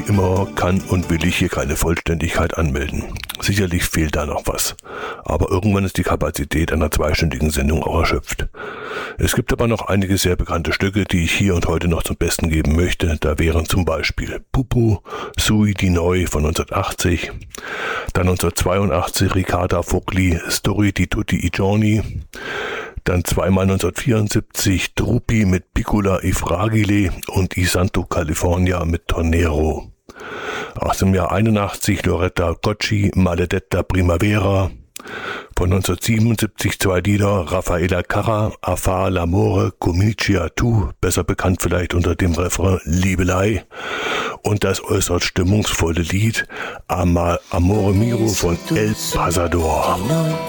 immer kann und will ich hier keine Vollständigkeit anmelden. Sicherlich fehlt da noch was. Aber irgendwann ist die Kapazität einer zweistündigen Sendung auch erschöpft. Es gibt aber noch einige sehr bekannte Stücke, die ich hier und heute noch zum Besten geben möchte. Da wären zum Beispiel Pupu, Sui di Noi von 1980, dann 1982 Riccarda Fogli, Storie di tutti i giorni, dann zweimal 1974 Truppi mit Piccola e Fragile und I Santo California mit Tornero. Aus dem Jahr 81 Loretta Gocci, Maledetta Primavera. Von 1977 zwei Lieder, Raffaella Carrà, A fa l'amore comincia tu, besser bekannt vielleicht unter dem Refrain Liebelei. Und das äußerst stimmungsvolle Lied Amore Mio von El Pasador.